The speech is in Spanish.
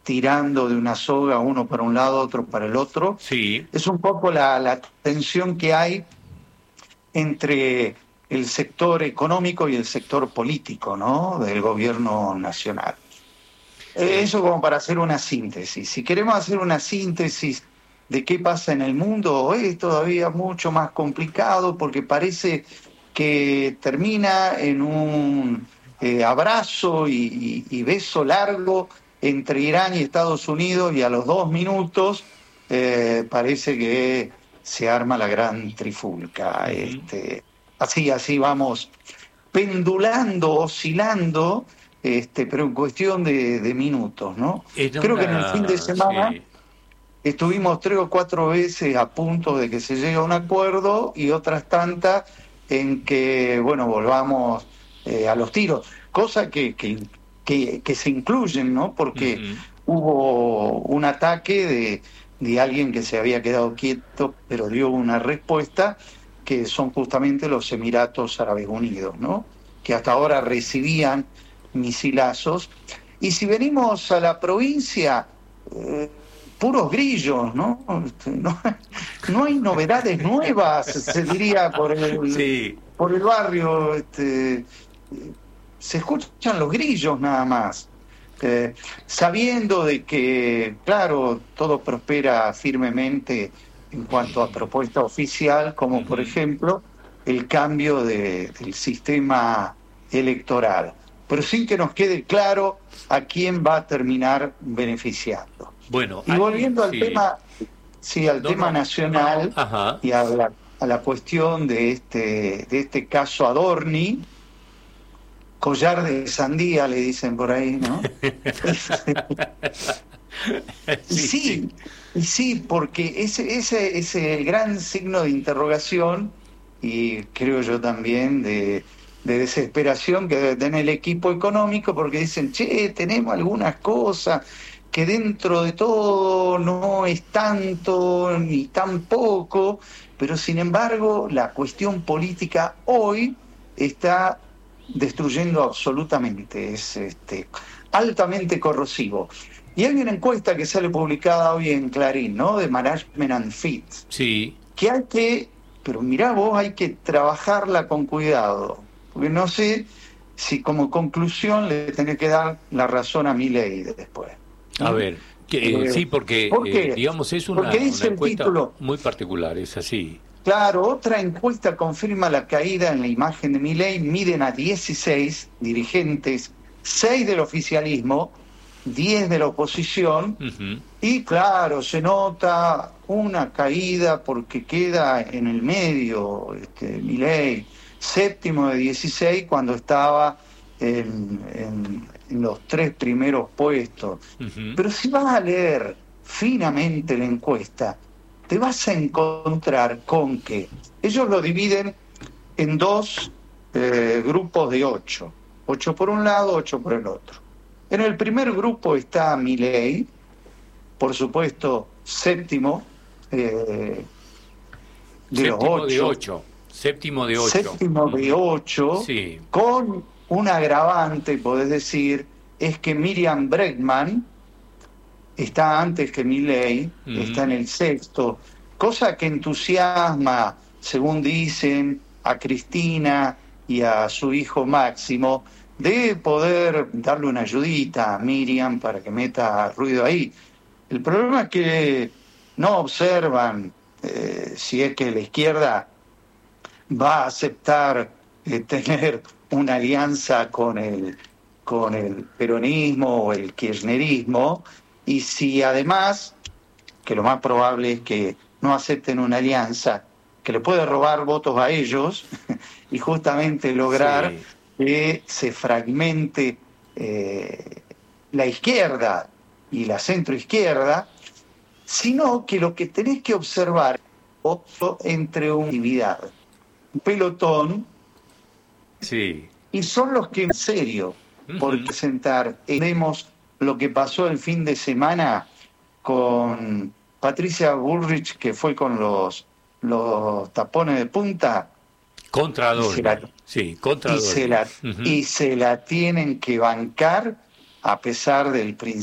tirando de una soga, uno para un lado, otro para el otro. Sí. Es un poco la tensión que hay entre el sector económico y el sector político, ¿no?, del gobierno nacional. Eso como para hacer una síntesis. Si queremos hacer una síntesis de qué pasa en el mundo, es todavía mucho más complicado porque parece que termina en un abrazo y beso largo entre Irán y Estados Unidos, y a los 2 minutos parece que se arma la gran trifulca. Así vamos pendulando, oscilando, pero en cuestión de minutos, ¿no? Creo que en el fin de semana Sí. estuvimos 3 o 4 veces a punto de que se llegue a un acuerdo, y otras tantas en que, bueno, volvamos a los tiros, cosa que se incluyen, ¿no? Porque hubo un ataque de alguien que se había quedado quieto, pero dio una respuesta, que son justamente los Emiratos Árabes Unidos, ¿no?, que hasta ahora recibían misilazos. Y si venimos a la provincia, puros grillos, ¿no? No hay novedades nuevas, se diría Sí. por el barrio. Se escuchan los grillos nada más, sabiendo de que, claro, todo prospera firmemente en cuanto a propuesta oficial, como por ejemplo el cambio del sistema electoral, pero sin que nos quede claro a quién va a terminar beneficiando. Bueno, Y volviendo al sí. tema, sí, al tema nacional, Ajá. y a la cuestión de este caso Adorni, collar de sandía le dicen por ahí, ¿no? Sí, porque ese es el gran signo de interrogación, y creo yo también de desesperación que debe tener el equipo económico, porque dicen, tenemos algunas cosas que dentro de todo no es tanto ni tan poco, pero sin embargo la cuestión política hoy está destruyendo absolutamente, es altamente corrosivo. Y hay una encuesta que sale publicada hoy en Clarín, ¿no?, de Management and Fit, Sí. pero mirá vos, hay que trabajarla con cuidado, porque no sé si como conclusión le tenés que dar la razón a Milei después. A ver, sí, porque ¿por qué? digamos, es Porque dice el encuesta título, muy particular, es así. claro, otra encuesta confirma la caída en la imagen de Milei. Miden a 16 dirigentes, 6 del oficialismo, 10 de la oposición, y claro, se nota una caída porque queda en el medio Milei, 7º de 16 cuando estaba en los 3 primeros puestos. Pero si vas a leer finamente la encuesta, te vas a encontrar con que ellos lo dividen en 2 grupos de 8. 8 por un lado, 8 por el otro. En el primer grupo está Milei, por supuesto, 7º de los 8. 7º de 8. 7º de 8, sí. Con un agravante, podés decir, es que Miriam Bregman está antes que Milei, está en el 6º, cosa que entusiasma, según dicen, a Cristina y a su hijo Máximo, de poder darle una ayudita a Miriam para que meta ruido ahí. El problema es que no observan si es que la izquierda va a aceptar tener una alianza con el peronismo o el kirchnerismo, y si además, que lo más probable es que no acepten una alianza que le puede robar votos a ellos y justamente lograr que se fragmente la izquierda y la centroizquierda, sino que lo que tenés que observar entre una actividad, un pelotón, y son los que en serio, por presentar, vemos lo que pasó el fin de semana con Patricia Bullrich, que fue con los tapones de punta, contra Adorni. y se la tienen que bancar a pesar del principio